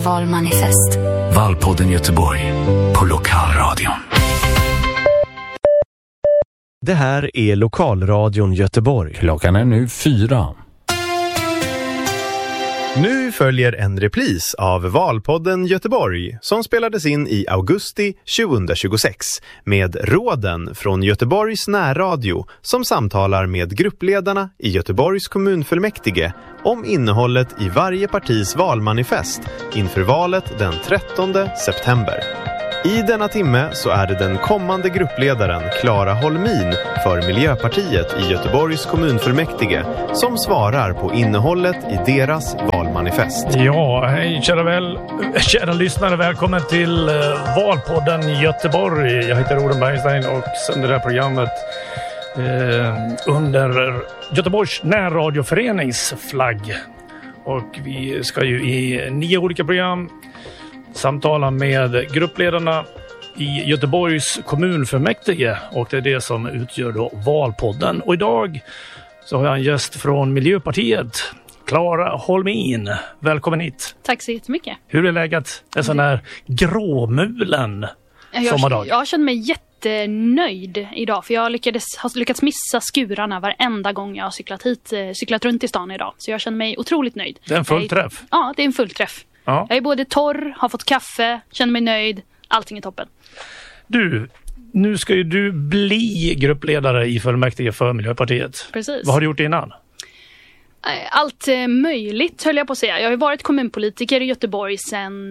valmanifest. Valpodden Göteborg på Lokalradion. Det här är Lokalradion Göteborg. Klockan är nu 4. Nu följer en repris av Valpodden Göteborg som spelades in i augusti 2026 med råden från Göteborgs närradio som samtalar med gruppledarna i Göteborgs kommunfullmäktige om innehållet i varje partis valmanifest inför valet den 13 september. I denna timme så är det den kommande gruppledaren Clara Holmin för Miljöpartiet i Göteborgs kommunfullmäktige som svarar på innehållet i deras valmanifest. Ja, hej kära lyssnare, välkommen till Valpodden Göteborg. Jag heter Oden Bergstein och sänder det här programmet under Göteborgs närradioförenings flagg. Och vi ska ju i 9 olika program samtala med gruppledarna i Göteborgs kommunfullmäktige, och det är det som utgör då Valpodden. Och idag så har jag en gäst från Miljöpartiet, Clara Holmin. Välkommen hit. Tack så jättemycket. Hur är läget? En sån här gråmulen sommardag. Jag känner mig jättenöjd idag, för jag har lyckats missa skurarna varenda gång jag har cyklat runt i stan idag. Så jag känner mig otroligt nöjd. Det är en fullträff? Ja, det är en fullträff. Ja. Jag är både torr, har fått kaffe, känner mig nöjd. Allting är toppen. Du, nu ska ju du bli gruppledare i fullmäktige för Miljöpartiet. Precis. Vad har du gjort innan? Allt möjligt höll jag på att säga. Jag har ju varit kommunpolitiker i Göteborg sedan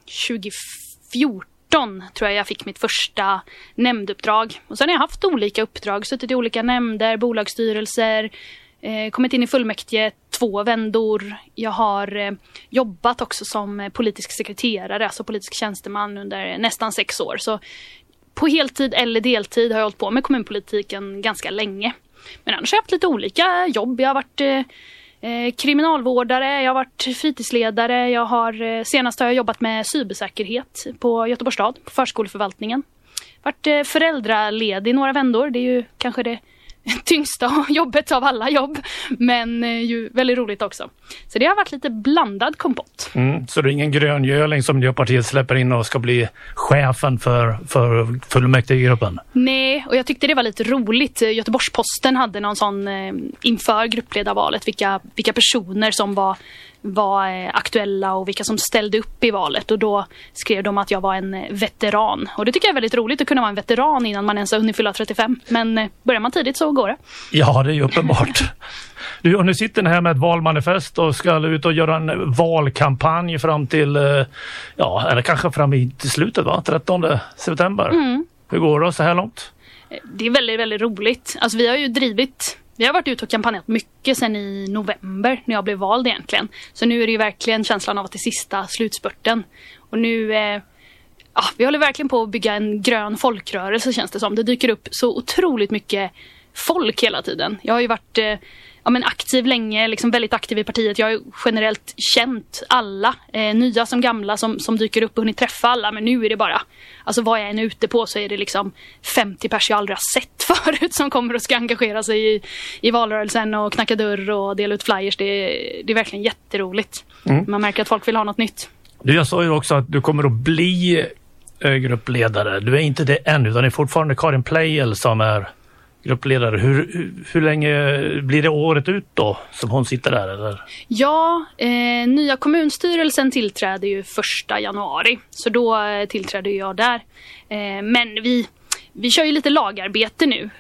2014 tror jag fick mitt första nämnduppdrag. Och sen har jag haft olika uppdrag, suttit i olika nämnder, bolagsstyrelser, kommit in i fullmäktige 2 vändor. Jag har jobbat också som politisk sekreterare, alltså politisk tjänsteman under nästan 6 år. Så på heltid eller deltid har jag hållit på med kommunpolitiken ganska länge. Men annars har jag haft lite olika jobb. Jag har varit kriminalvårdare, jag har varit fritidsledare. Senast har jag jobbat med cybersäkerhet på Göteborgs stad, på förskoleförvaltningen. Varit föräldraledig i några vändor, det är ju kanske det tyngsta jobbet av alla jobb, men ju väldigt roligt också. Så det har varit lite blandad kompott. Så det är ingen gröngöling som Miljöpartiet släpper in och ska bli chefen för fullmäktigegruppen? Nej, och jag tyckte det var lite roligt. Göteborgs-Posten hade någon sån inför gruppledarvalet, vilka personer som var aktuella och vilka som ställde upp i valet, och då skrev de att jag var en veteran, och det tycker jag är väldigt roligt att kunna vara en veteran innan man ens har hunnit fylla 35, men börjar man tidigt så går det. Ja, det är ju uppenbart. Du, och nu sitter ni här med ett valmanifest och ska ut och göra en valkampanj fram till eller kanske fram till slutet, va? 13 september. Hur går det så här långt? Det är väldigt, väldigt roligt. Alltså vi har varit ute och kampanjat mycket sedan i november när jag blev vald egentligen. Så nu är det ju verkligen känslan av att det är sista slutspurten. Och nu, vi håller verkligen på att bygga en grön folkrörelse, känns det som. Det dyker upp så otroligt mycket folk hela tiden. Jag har ju varit aktiv länge, liksom väldigt aktiv i partiet. Jag har ju generellt känt alla, nya som gamla, som dyker upp och hunnit träffa alla. Men nu är det bara, alltså vad jag än är ute på så är det liksom 50 pers jag aldrig har sett förut som kommer och ska engagera sig i valrörelsen och knacka dörr och dela ut flyers. Det är verkligen jätteroligt. Man märker att folk vill ha något nytt. Du, jag sa ju också att du kommer att bli gruppledare. Du är inte det än, utan det är fortfarande Karin Pleijel som är gruppledare. Hur länge blir det året ut då som hon sitter där? Eller? Ja, nya kommunstyrelsen tillträder ju 1 januari. Så då tillträder jag där. Men vi kör ju lite lagarbete nu.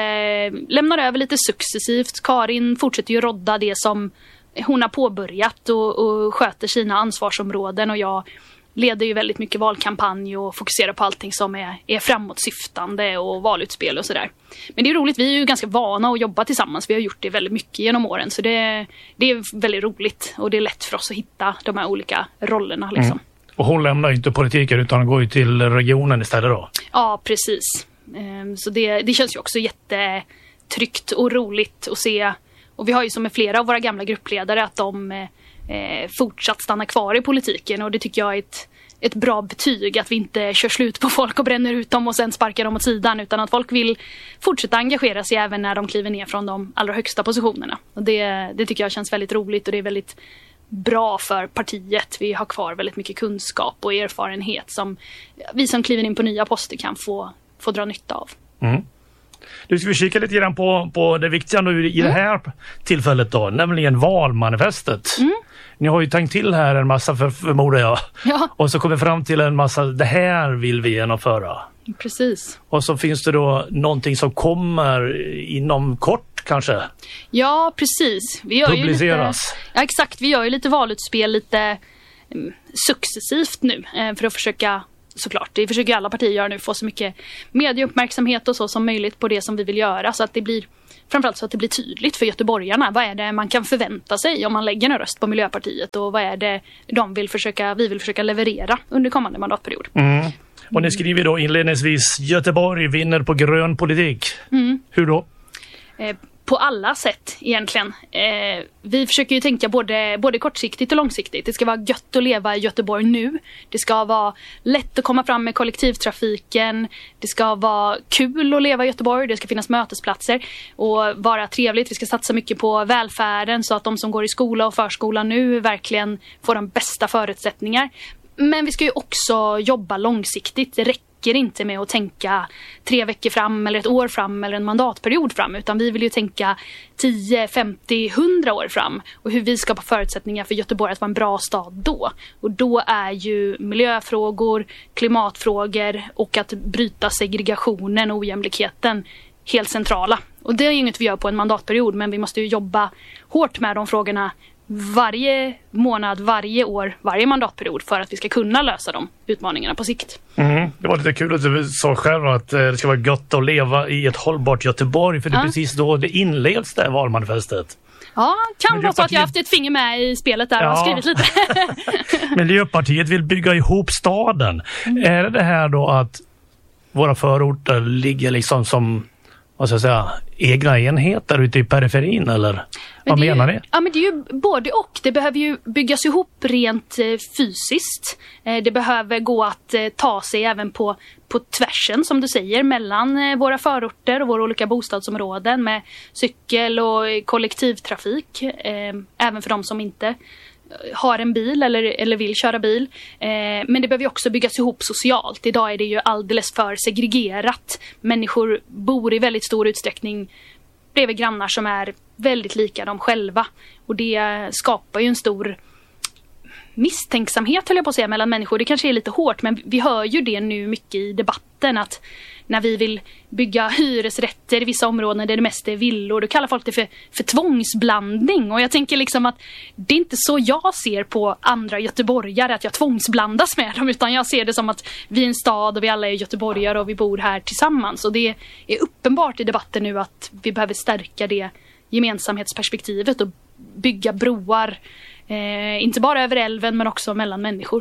Lämnar över lite successivt. Karin fortsätter ju rodda det som hon har påbörjat och sköter sina ansvarsområden. Och jag leder ju väldigt mycket valkampanj och fokuserar på allting som är framåtsyftande och valutspel och sådär. Men det är roligt, vi är ju ganska vana att jobba tillsammans. Vi har gjort det väldigt mycket genom åren, så det är väldigt roligt. Och det är lätt för oss att hitta de här olika rollerna liksom. Och hon lämnar ju inte politiken utan går ju till regionen istället då? Ja, precis. Så det känns ju också jättetryggt och roligt att se. Och vi har ju som med flera av våra gamla gruppledare att de fortsatt stanna kvar i politiken, och det tycker jag är ett bra betyg, att vi inte kör slut på folk och bränner ut dem och sen sparkar dem åt sidan, utan att folk vill fortsätta engagera sig även när de kliver ner från de allra högsta positionerna. Och det tycker jag känns väldigt roligt, och det är väldigt bra för partiet. Vi har kvar väldigt mycket kunskap och erfarenhet som vi som kliver in på nya poster kan få dra nytta av. Nu ska vi kika lite grann på det viktiga nu i det här tillfället då, nämligen valmanifestet. Ni har ju tänkt till här en massa förmodar jag. Ja. Och så kommer fram till en massa, det här vill vi genomföra. Precis. Och så finns det då någonting som kommer inom kort kanske? Ja, precis. Vi gör publiceras. Ja, exakt. Vi gör ju lite valutspel lite successivt nu för att försöka, såklart, det försöker alla partier göra nu, få så mycket medieuppmärksamhet och så som möjligt på det som vi vill göra, så att det blir, framförallt så att det blir tydligt för göteborgarna. Vad är det man kan förvänta sig om man lägger en röst på Miljöpartiet och vad är det vi vill försöka leverera under kommande mandatperiod. Och ni skriver då inledningsvis Göteborg vinner på grön politik. Hur då? På alla sätt egentligen. Vi försöker ju tänka både kortsiktigt och långsiktigt. Det ska vara gött att leva i Göteborg nu. Det ska vara lätt att komma fram med kollektivtrafiken. Det ska vara kul att leva i Göteborg. Det ska finnas mötesplatser och vara trevligt. Vi ska satsa mycket på välfärden så att de som går i skola och förskola nu verkligen får de bästa förutsättningar. Men vi ska ju också jobba långsiktigt. Det räcker inte med att tänka 3 veckor fram eller ett år fram eller en mandatperiod fram, utan vi vill ju tänka 10, 50, 100 år fram och hur vi skapar förutsättningar för Göteborg att vara en bra stad då. Och då är ju miljöfrågor, klimatfrågor och att bryta segregationen och ojämlikheten helt centrala. Och det är ju inget vi gör på en mandatperiod, men vi måste ju jobba hårt med de frågorna varje månad, varje år, varje mandatperiod för att vi ska kunna lösa de utmaningarna på sikt. Det var lite kul att du sa själv att det ska vara gott att leva i ett hållbart Göteborg, för det är precis då det inleds det valmanifestet. Ja, kan vara så att jag har haft ett finger med i spelet där och har skrivit lite. Miljöpartiet vill bygga ihop staden. Är det här då att våra förorter ligger liksom som, vad ska jag säga, egna enheter ute i periferin, eller vad menar ni? Ja, men det är ju både och. Det behöver ju byggas ihop rent fysiskt. Det behöver gå att ta sig även på tvärsen, som du säger, mellan våra förorter och våra olika bostadsområden med cykel och kollektivtrafik. Även för de som inte har en bil eller vill köra bil. Men det behöver ju också byggas ihop socialt. Idag är det ju alldeles för segregerat. Människor bor i väldigt stor utsträckning bredvid grannar som är väldigt lika dem själva. Och det skapar ju en stor misstänksamhet, höll jag på att säga, mellan människor. Det kanske är lite hårt, men vi hör ju det nu mycket i debatten, att när vi vill bygga hyresrätter i vissa områden där det mest är villor, då kallar folk det för tvångsblandning. Och jag tänker liksom att det är inte så jag ser på andra göteborgare, att jag tvångsblandas med dem, utan jag ser det som att vi är en stad och vi alla är göteborgare och vi bor här tillsammans. Och det är uppenbart i debatten nu att vi behöver stärka det gemensamhetsperspektivet och bygga broar, inte bara över älven men också mellan människor.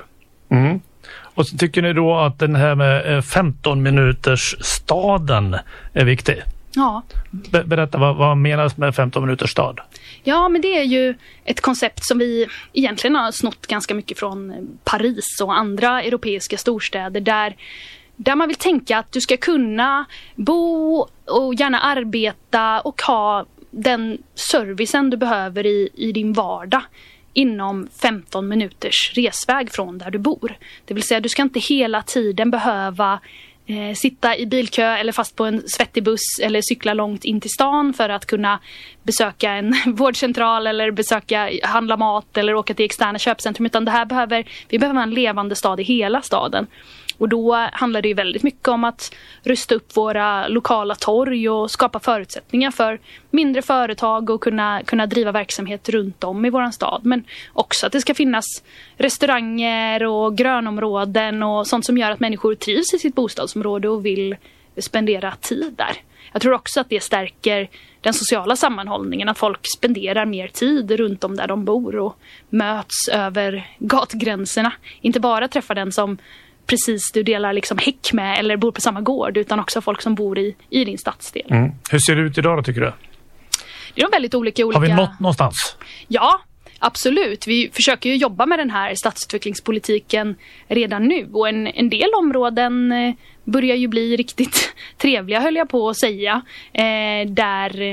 Och så tycker ni då att den här med 15 minuters staden är viktig? Ja. Berätta, vad menas med 15 minuters stad? Ja, men det är ju ett koncept som vi egentligen har snott ganska mycket från Paris och andra europeiska storstäder, där man vill tänka att du ska kunna bo och gärna arbeta och ha den servicen du behöver i din vardag inom 15 minuters resväg från där du bor. Det vill säga, du ska inte hela tiden behöva sitta i bilkö eller fast på en svettig buss eller cykla långt in till stan för att kunna besöka en vårdcentral eller handla mat eller åka till externa köpcentrum, utan vi behöver en levande stad i hela staden. Och då handlar det ju väldigt mycket om att rusta upp våra lokala torg och skapa förutsättningar för mindre företag och kunna driva verksamhet runt om i våran stad. Men också att det ska finnas restauranger och grönområden och sånt som gör att människor trivs i sitt bostadsområde och vill spendera tid där. Jag tror också att det stärker den sociala sammanhållningen, att folk spenderar mer tid runt om där de bor och möts över gatgränserna. Inte bara träffa den som precis du delar liksom häck med eller bor på samma gård, utan också folk som bor i din stadsdel. Hur ser det ut idag då, tycker du? Det är väldigt olika. Har vi nått någonstans? Ja, absolut. Vi försöker ju jobba med den här stadsutvecklingspolitiken redan nu, och en del områden börjar ju bli riktigt trevliga, höll jag på att säga. Där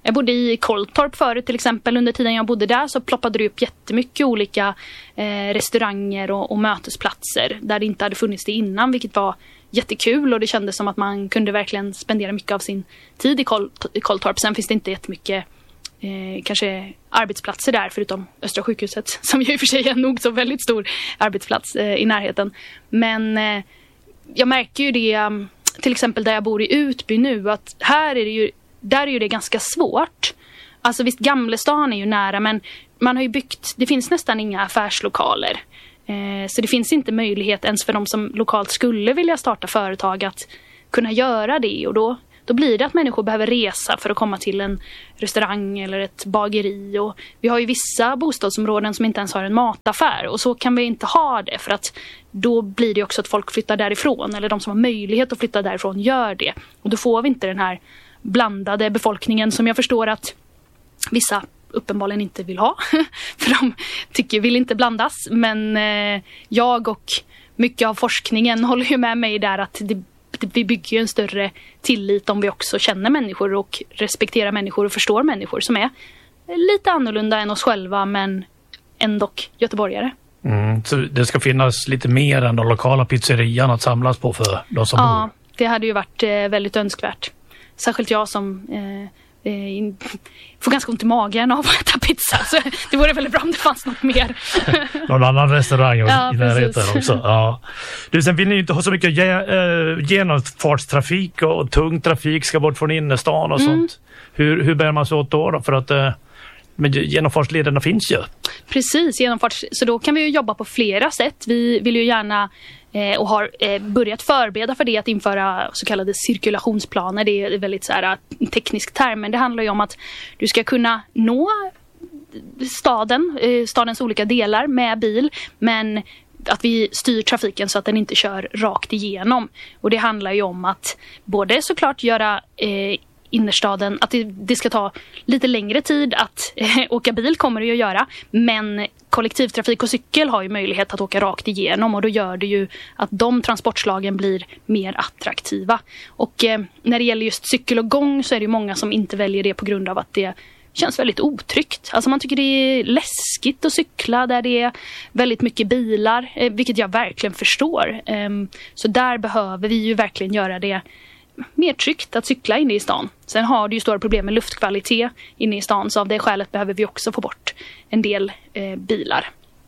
Jag bodde i Kolltorp förut till exempel. Under tiden jag bodde där så ploppade det upp jättemycket olika restauranger och mötesplatser där det inte hade funnits det innan, vilket var jättekul, och det kändes som att man kunde verkligen spendera mycket av sin tid i Kolltorp. Sen finns det inte jättemycket kanske arbetsplatser där förutom Östra sjukhuset, som ju i och för sig är nog så väldigt stor arbetsplats i närheten. Men jag märker ju det till exempel där jag bor i Utby nu, att där är ju det ganska svårt. Alltså visst, Gamlestan är ju nära, men man har ju byggt, det finns nästan inga affärslokaler. Så det finns inte möjlighet ens för de som lokalt skulle vilja starta företag att kunna göra det, och då blir det att människor behöver resa för att komma till en restaurang eller ett bageri, och vi har ju vissa bostadsområden som inte ens har en mataffär, och så kan vi inte ha det, för att då blir det också att folk flyttar därifrån, eller de som har möjlighet att flytta därifrån gör det, och då får vi inte den här blandade befolkningen som jag förstår att vissa uppenbarligen inte vill ha, för de vill inte blandas, men jag och mycket av forskningen håller ju med mig där att vi bygger ju en större tillit om vi också känner människor och respekterar människor och förstår människor som är lite annorlunda än oss själva, men ändå göteborgare. Så det ska finnas lite mer än de lokala pizzerian att samlas på för de som bor? Ja, det hade ju varit väldigt önskvärt. Särskilt jag som får ganska ont i magen av att äta pizza, så det vore väldigt bra om det fanns något mer. Någon annan restaurang i närheten precis. också. Ja. Sen vill ni ju inte ha så mycket genomfartstrafik och tung trafik ska bort från innerstan och sånt. Hur bär man sig åt då? För att men genomfartslederna finns ju. Precis, så då kan vi ju jobba på flera sätt. Vi vill ju gärna och har börjat förbereda för det, att införa så kallade cirkulationsplaner. Det är väldigt så här teknisk term, men det handlar ju om att du ska kunna nå stadens olika delar med bil, men att vi styr trafiken så att den inte kör rakt igenom. Och det handlar ju om att både såklart göra innerstaden, att det ska ta lite längre tid att åka bil, kommer det ju att göra, men kollektivtrafik och cykel har ju möjlighet att åka rakt igenom, och då gör det ju att de transportslagen blir mer attraktiva. Och när det gäller just cykel och gång så är det ju många som inte väljer det på grund av att det känns väldigt otryggt. Alltså man tycker det är läskigt att cykla där det är väldigt mycket bilar, vilket jag verkligen förstår. Så där behöver vi ju verkligen göra det mer tryggt att cykla inne i stan. Sen har det ju stora problem med luftkvalitet inne i stan, så av det skälet behöver vi också få bort en del bilar.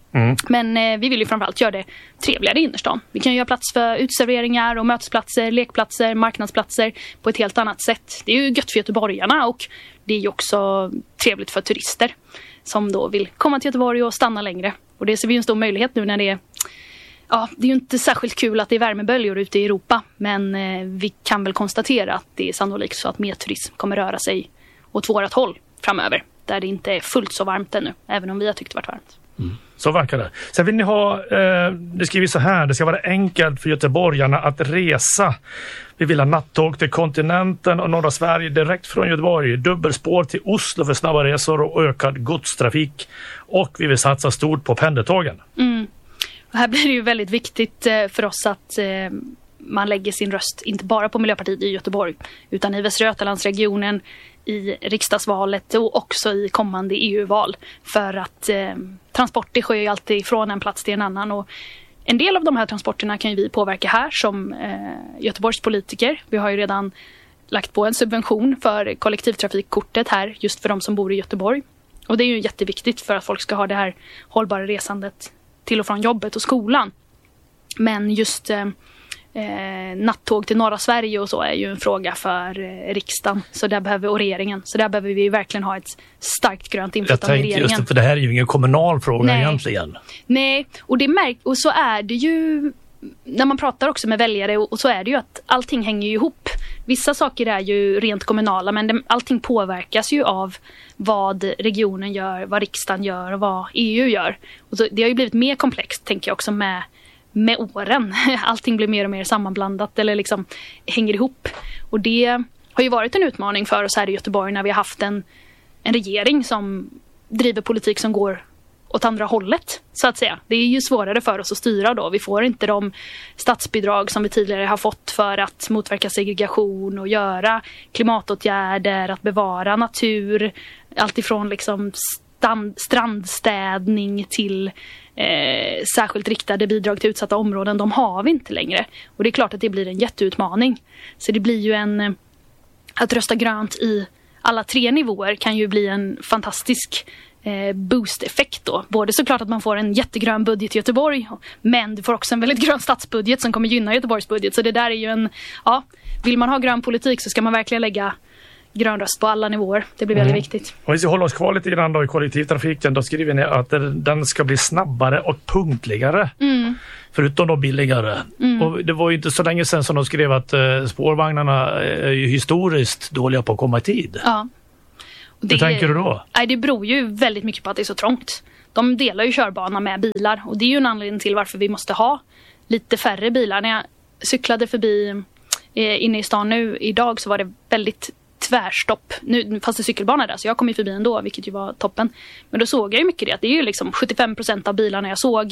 Men vi vill ju framförallt göra det trevligare i innerstan. Vi kan göra plats för utserveringar och mötesplatser, lekplatser, marknadsplatser på ett helt annat sätt. Det är ju gött för göteborgarna, och det är ju också trevligt för turister som då vill komma till Göteborg och stanna längre. Och det ser vi ju en stor möjlighet nu när det är det är ju inte särskilt kul att det är värmeböljor ute i Europa, men vi kan väl konstatera att det är sannolikt så att mer turism kommer röra sig åt vårat håll framöver, där det inte är fullt så varmt ännu, även om vi har tyckt det varit varmt. Så verkar det. Sen vill ni ha, det skriver så här, det ska vara enkelt för göteborgarna att resa. Vi vill ha nattåg till kontinenten och norra Sverige direkt från Göteborg, dubbelspår till Oslo för snabba resor och ökad godstrafik, och vi vill satsa stort på pendeltågen. Och här blir det ju väldigt viktigt för oss att man lägger sin röst inte bara på Miljöpartiet i Göteborg, utan i Västra Götalandsregionen, i riksdagsvalet och också i kommande EU-val. För att transporter sker ju alltid från en plats till en annan, och en del av de här transporterna kan ju vi påverka här som Göteborgs politiker. Vi har ju redan lagt på en subvention för kollektivtrafikkortet här just för de som bor i Göteborg. Och det är ju jätteviktigt för att folk ska ha det här hållbara resandet till och från jobbet och skolan. Men just nattåg till norra Sverige och så är ju en fråga för riksdagen, så där behöver, och regeringen. Så där behöver vi verkligen ha ett starkt grönt inflytande i regeringen. Just det, för det här är ju ingen kommunal fråga egentligen. Nej, och så är det ju när man pratar också med väljare, och så är det ju att allting hänger ju ihop. Vissa saker är ju rent kommunala, men allting påverkas ju av vad regionen gör, vad riksdagen gör och vad EU gör. Och så, det har ju blivit mer komplext, tänker jag också, med åren. Allting blir mer och mer sammanblandat eller liksom hänger ihop. Och det har ju varit en utmaning för oss här i Göteborg när vi har haft en regering som driver politik som går åt andra hållet, så att säga. Det är ju svårare för oss att styra då. Vi får inte de statsbidrag som vi tidigare har fått för att motverka segregation och göra klimatåtgärder, att bevara natur, allt ifrån liksom strandstädning till särskilt riktade bidrag till utsatta områden. De har vi inte längre. Och det är klart att det blir en jätteutmaning. Så det blir ju att rösta grönt i alla 3 nivåer kan ju bli en fantastisk boost-effekt då. Både såklart att man får en jättegrön budget i Göteborg, men du får också en väldigt grön statsbudget som kommer gynna Göteborgs budget. Så det där är ju vill man ha grön politik så ska man verkligen lägga grön röst på alla nivåer. Det blir väldigt viktigt. Om vi ska hålla oss kvar lite grann då i kollektivtrafiken, då skriver ni att den ska bli snabbare och punktligare. Förutom då billigare. Och det var ju inte så länge sedan som de skrev att spårvagnarna är ju historiskt dåliga på att komma i tid. Ja. Hur tänker du då? Det beror ju väldigt mycket på att det är så trångt. De delar ju körbana med bilar och det är ju en anledning till varför vi måste ha lite färre bilar. När jag cyklade förbi inne i stan nu idag så var det väldigt tvärstopp. Nu fanns det cykelbana där så jag kom ju förbi ändå, vilket ju var toppen. Men då såg jag ju mycket det. Det är ju liksom 75% av bilarna jag såg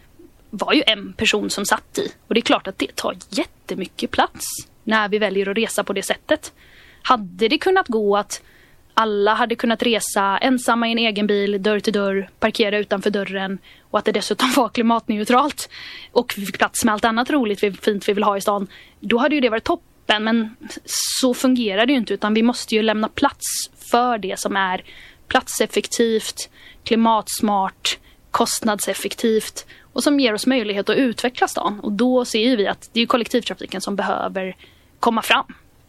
var ju en person som satt i. Och det är klart att det tar jättemycket plats när vi väljer att resa på det sättet. Hade det kunnat gå att alla hade kunnat resa ensamma i en egen bil, dörr till dörr, parkera utanför dörren och att det dessutom var klimatneutralt och vi fick plats med allt annat roligt, fint vi vill ha i stan, då hade ju det varit toppen. Men så fungerar det ju inte, utan vi måste ju lämna plats för det som är platseffektivt, klimatsmart, kostnadseffektivt och som ger oss möjlighet att utveckla stan. Och då ser vi att det är kollektivtrafiken som behöver komma fram,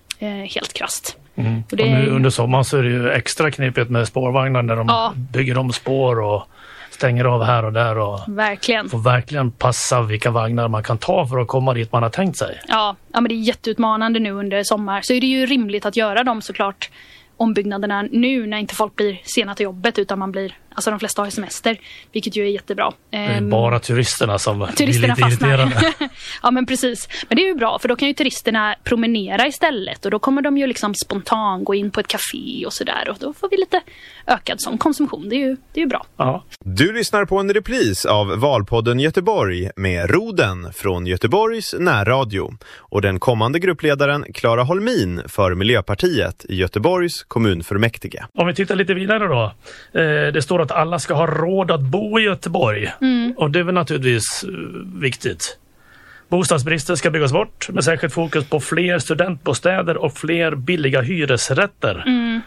helt krasst. Och nu under sommaren så är det ju extra knepigt med spårvagnar när de bygger om spår och stänger av här och där och får verkligen passa vilka vagnar man kan ta för att komma dit man har tänkt sig. Ja, men det är jätteutmanande nu under sommar. Så är det ju rimligt att göra dem såklart ombyggnaderna nu när inte folk blir sena till jobbet utan man blir, alltså de flesta har semester, vilket ju är jättebra. Det är bara turisterna som blir lite irriterade. Ja men precis, men det är ju bra för då kan ju turisterna promenera istället och då kommer de ju liksom spontant gå in på ett café och sådär och då får vi lite ökad sån konsumtion, det är ju bra. Ja. Du lyssnar på en repris av Valpodden Göteborg med Roden från Göteborgs närradio och den kommande gruppledaren Clara Holmin för Miljöpartiet i Göteborgs kommunfullmäktige. Om vi tittar lite vidare då. Det står att alla ska ha råd att bo i Göteborg. Och det är väl naturligtvis viktigt. Bostadsbristen ska byggas bort med särskilt fokus på fler studentbostäder och fler billiga hyresrätter.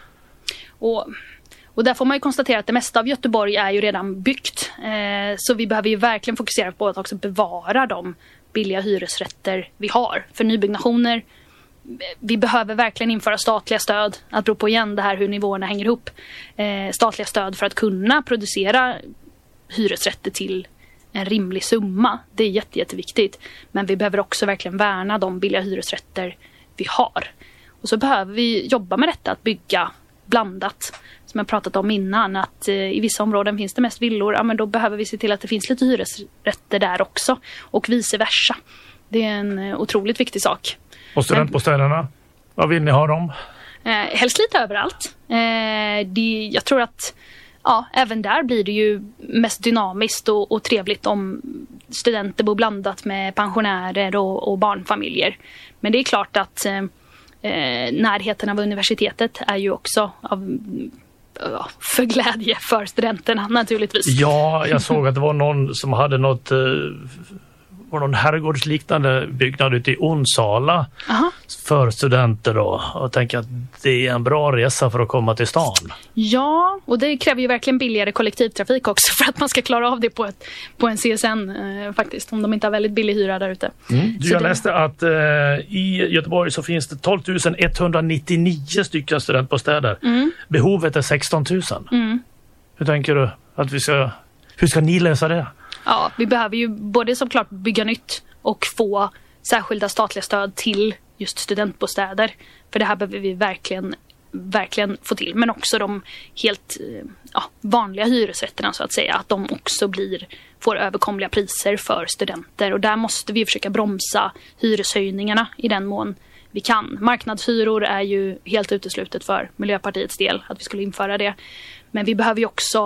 Och där får man ju konstatera att det mesta av Göteborg är ju redan byggt. Så vi behöver ju verkligen fokusera på att också bevara de billiga hyresrätter vi har. För nybyggnationer, vi behöver verkligen införa statliga stöd. Att bero på igen det här hur nivåerna hänger ihop. Statliga stöd för att kunna producera hyresrätter till en rimlig summa. Det är jätteviktigt. Men vi behöver också verkligen värna de billiga hyresrätter vi har. Och så behöver vi jobba med detta att bygga blandat. Som jag pratat om innan, att i vissa områden finns det mest villor. Ja, men då behöver vi se till att det finns lite hyresrätter där också. Och vice versa. Det är en otroligt viktig sak. Och studentbostäderna, vad vill ni ha dem? Helst lite överallt. Jag tror att även där blir det ju mest dynamiskt och trevligt om studenter bor blandat med pensionärer och barnfamiljer. Men det är klart att närheten av universitetet är ju också för glädje för studenterna naturligtvis. Ja, jag såg att det var någon som hade någon herrgårdsliknande byggnad ute i Onsala för studenter då. Och tänker att det är en bra resa för att komma till stan. Ja, och det kräver ju verkligen billigare kollektivtrafik också för att man ska klara av det på en CSN faktiskt, om de inte har väldigt billig hyra där ute. Jag läste att i Göteborg så finns det 12 199 stycken studentbostäder. Behovet är 16 000. Hur tänker du att hur ska ni lösa det? Ja, vi behöver ju både såklart bygga nytt och få särskilda statliga stöd till just studentbostäder. För det här behöver vi verkligen få till. Men också de helt vanliga hyresrätterna så att säga. Att de också får överkomliga priser för studenter. Och där måste vi försöka bromsa hyreshöjningarna i den mån vi kan. Marknadshyror är ju helt uteslutet för Miljöpartiets del att vi skulle införa det. Men vi behöver ju också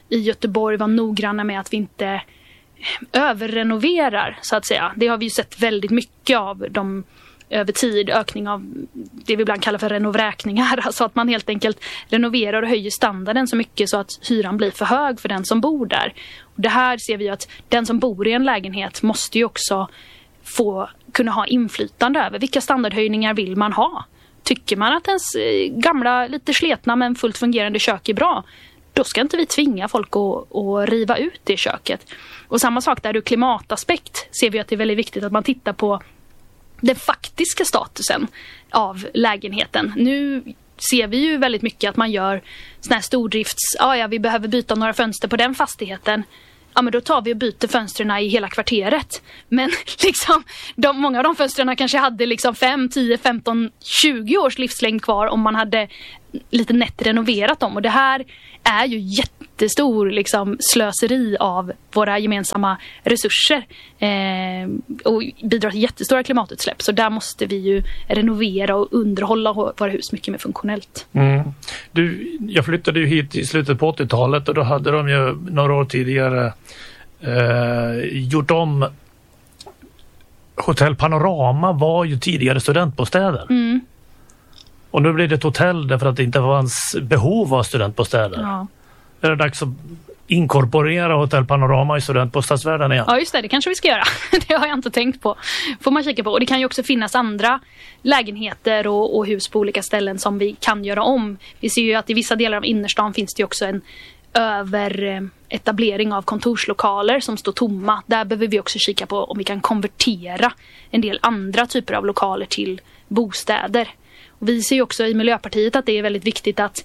i Göteborg vara noggranna med att vi inte överrenoverar, så att säga. Det har vi ju sett väldigt mycket av över tid, ökning av det vi ibland kallar för renovräkningar. Alltså att man helt enkelt renoverar och höjer standarden så mycket så att hyran blir för hög för den som bor där. Och det här ser vi att den som bor i en lägenhet måste ju också kunna ha inflytande över vilka standardhöjningar vill man ha. Tycker man att ens gamla, lite sletna men fullt fungerande kök är bra, då ska inte vi tvinga folk att riva ut det köket. Och samma sak där ur klimataspekt ser vi att det är väldigt viktigt att man tittar på den faktiska statusen av lägenheten. Nu ser vi ju väldigt mycket att man gör såna här stordrifts, vi behöver byta några fönster på den fastigheten. Ja, men då tar vi och byter fönstren i hela kvarteret. Men liksom, många av de fönstren kanske hade liksom 5, 10, 15, 20 års livslängd kvar om man hade lite nätt renoverat dem. Och det här är ju jättestor liksom, slöseri av våra gemensamma resurser och bidrar till jättestora klimatutsläpp. Så där måste vi ju renovera och underhålla våra hus mycket mer funktionellt. Jag flyttade ju hit i slutet på 80-talet och då hade de ju några år tidigare gjort om. Hotell Panorama var ju tidigare studentbostäder. Och nu blir det ett hotell därför att det inte fanns behov av studentbostäder. Ja. Är det dags att inkorporera Hotell Panorama i studentbostadsvärlden igen? Ja, just det kanske vi ska göra. Det har jag inte tänkt på. Får man kika på. Och det kan ju också finnas andra lägenheter och hus på olika ställen som vi kan göra om. Vi ser ju att i vissa delar av innerstan finns det ju också en överetablering av kontorslokaler som står tomma. Där behöver vi också kika på om vi kan konvertera en del andra typer av lokaler till bostäder. Och vi ser ju också i Miljöpartiet att det är väldigt viktigt att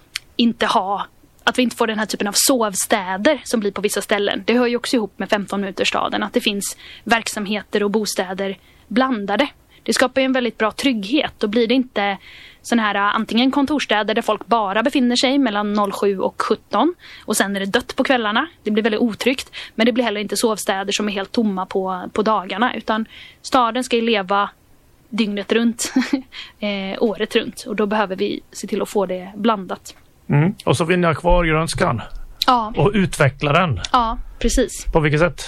vi inte får den här typen av sovstäder som blir på vissa ställen. Det hör ju också ihop med 15-minutersstaden, att det finns verksamheter och bostäder blandade. Det skapar ju en väldigt bra trygghet. Då blir det inte sån här antingen kontorstäder där folk bara befinner sig mellan 07 och 17 och sen är det dött på kvällarna. Det blir väldigt otryggt. Men det blir heller inte sovstäder som är helt tomma på dagarna, utan staden ska ju leva dygnet runt, året runt. Och då behöver vi se till att få det blandat. Och så vill jag kvar grönskan. Ja. Och utveckla den. Ja, precis. På vilket sätt?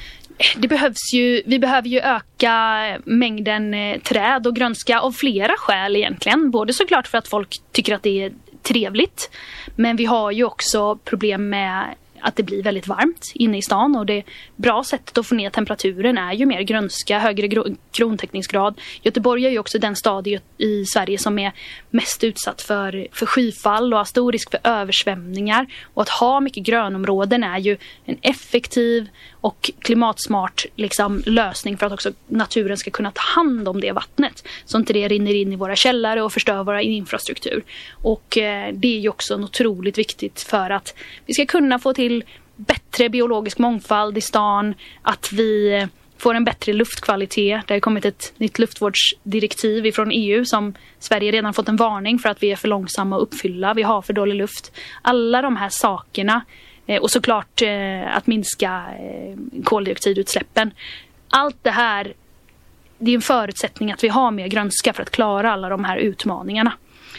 Vi behöver ju öka mängden träd och grönska av flera skäl egentligen. Både såklart för att folk tycker att det är trevligt. Men vi har ju också problem med att det blir väldigt varmt inne i stan, och det bra sättet att få ner temperaturen är ju mer grönska, högre krontäckningsgrad. Göteborg är ju också den stad i Sverige som är mest utsatt för skyfall och har stor risk för översvämningar. Och att ha mycket grönområden är ju en effektiv och klimatsmart liksom, lösning för att också naturen ska kunna ta hand om det vattnet. Så inte det rinner in i våra källare och förstör vår infrastruktur. Och det är ju också otroligt viktigt för att vi ska kunna få till bättre biologisk mångfald i stan, att vi får en bättre luftkvalitet. Det har kommit ett nytt luftvårdsdirektiv ifrån EU som Sverige redan fått en varning för att vi är för långsamma att uppfylla. Vi har för dålig luft. Alla de här sakerna och såklart att minska koldioxidutsläppen. Allt det här, det är en förutsättning att vi har mer grönska för att klara alla de här utmaningarna.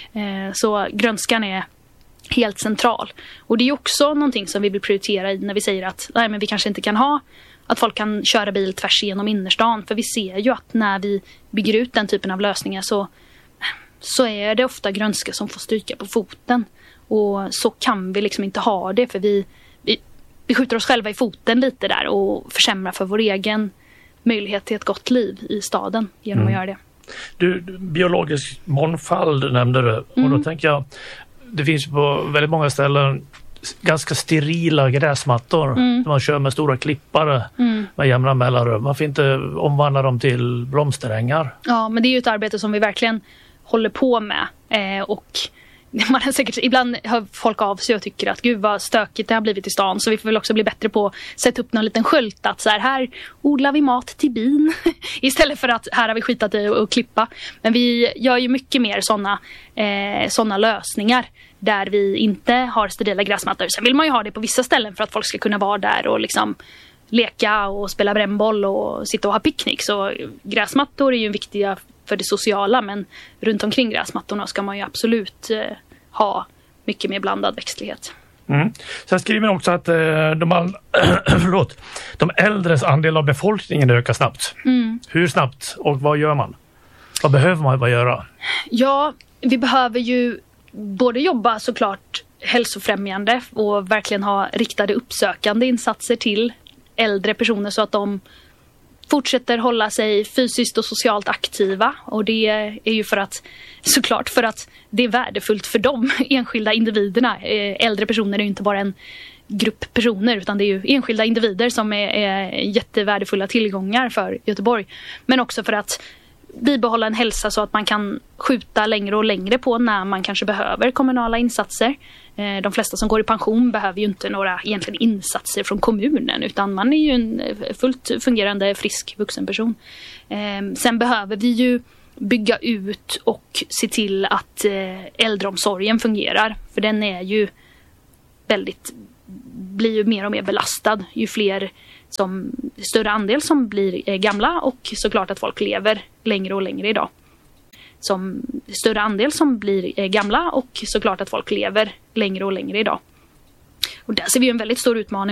Så grönskan är helt central. Och det är också någonting som vi vill prioritera i när vi säger att nej, men vi kanske inte kan ha att folk kan köra bil tvärs igenom innerstan. För vi ser ju att när vi bygger ut den typen av lösningar så är det ofta grönska som får stryka på foten. Och så kan vi liksom inte ha det, för vi skjuter oss själva i foten lite där och försämrar för vår egen möjlighet till ett gott liv i staden genom att göra det. Du, biologisk mångfald nämnde du, och då tänker jag, det finns på väldigt många ställen ganska sterila gräsmattor. Man kör med stora klippare med jämna mellanrum. Varför inte omvandla dem till blomsterängar? Ja, men det är ju ett arbete som vi verkligen håller på med. Och man är säkert, ibland hör folk av sig och tycker att gud vad stökigt det har blivit i stan, så vi får väl också bli bättre på att sätta upp någon liten skölt att så här odlar vi mat till bin istället för att här har vi skitat i och klippa. Men vi gör ju mycket mer såna lösningar där vi inte har sterila gräsmattor. Sen vill man ju ha det på vissa ställen för att folk ska kunna vara där och liksom leka och spela brännboll och sitta och ha picknick. Så gräsmattor är ju viktiga för det sociala, men runt omkring gräsmattorna ska man ju absolut ha mycket mer blandad växtlighet. Sen skriver ni också att de äldres andel av befolkningen ökar snabbt. Hur snabbt och vad gör man? Vad behöver man göra? Ja, vi behöver ju både jobba såklart hälsofrämjande och verkligen ha riktade uppsökande insatser till äldre personer så att de fortsätter hålla sig fysiskt och socialt aktiva. Och det är ju för att det är värdefullt för de enskilda individerna. Äldre personer är ju inte bara en grupp personer utan det är ju enskilda individer som är jättevärdefulla tillgångar för Göteborg. Men också för att bibehålla en hälsa så att man kan skjuta längre och längre på när man kanske behöver kommunala insatser. De flesta som går i pension behöver ju inte några egentligen insatser från kommunen utan man är ju en fullt fungerande frisk vuxen person. Sen behöver vi ju bygga ut och se till att äldreomsorgen fungerar. För den är ju blir ju mer och mer belastad ju större andel som blir gamla och såklart att folk lever längre och längre idag. Större andel som blir gamla och såklart att folk lever längre och längre idag. Och där ser vi en väldigt stor utmaning